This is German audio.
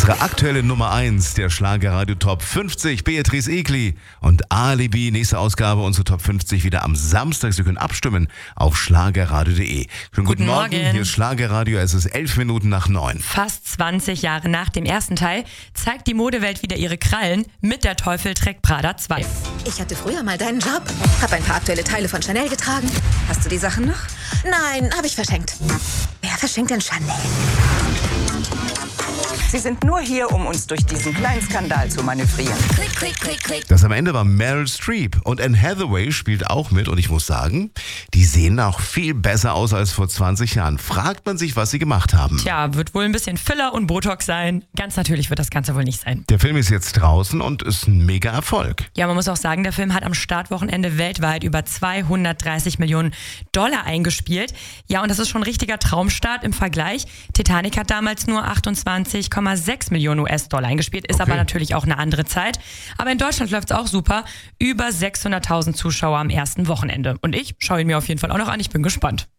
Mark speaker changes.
Speaker 1: Unsere aktuelle Nummer 1 der Schlagerradio Top 50, Beatrice Egli und Alibi. Nächste Ausgabe, unsere Top 50 wieder am Samstag. Sie können abstimmen auf schlagerradio.de. Schönen guten Morgen, hier ist Schlagerradio, es ist 11 Minuten nach 9.
Speaker 2: Fast 20 Jahre nach dem ersten Teil zeigt die Modewelt wieder ihre Krallen mit Der Teufel trägt Prada 2.
Speaker 3: Ich hatte früher mal deinen Job, habe ein paar aktuelle Teile von Chanel getragen. Hast du die Sachen noch? Nein, habe ich verschenkt. Wer verschenkt denn Chanel?
Speaker 4: Sie sind nur hier, um uns durch diesen kleinen Skandal zu manövrieren.
Speaker 3: Klick, klick, klick, klick.
Speaker 1: Das am Ende war Meryl Streep und Anne Hathaway spielt auch mit und ich muss sagen, die sehen auch viel besser aus als vor 20 Jahren. Fragt man sich, was sie gemacht haben.
Speaker 2: Tja, wird wohl ein bisschen Filler und Botox sein. Ganz natürlich wird das Ganze wohl nicht sein.
Speaker 1: Der Film ist jetzt draußen und ist ein mega Erfolg.
Speaker 2: Ja, man muss auch sagen, der Film hat am Startwochenende weltweit über 230 Millionen Dollar eingespielt. Ja, und das ist schon ein richtiger Traumstart im Vergleich. Titanic hat damals nur 28,6 Millionen US-Dollar eingespielt, ist aber natürlich auch eine andere Zeit. Aber in Deutschland läuft es auch super. Über 600.000 Zuschauer am ersten Wochenende. Und ich schaue ihn mir auf jeden Fall auch noch an. Ich bin gespannt.